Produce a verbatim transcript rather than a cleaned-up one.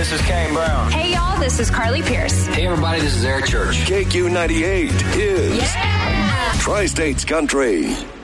this is Kane Brown. Hey, y'all, this is Carly Pierce. Hey, everybody, this is Eric Church. K Q ninety-eight is yeah! Tri-States Country.